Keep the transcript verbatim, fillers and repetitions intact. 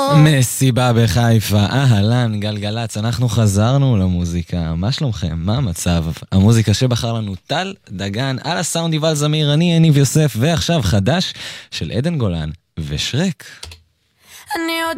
מסיבה בחיפה, אהלן, גלגלץ, אנחנו חזרנו למוזיקה. מה שלומכם? מה המצב? המוזיקה שבחר לנו טל דגן, על הסאונד יבל זמיר, אני יניב יוסף, ועכשיו חדש של עדן גולן ושרק. אני עוד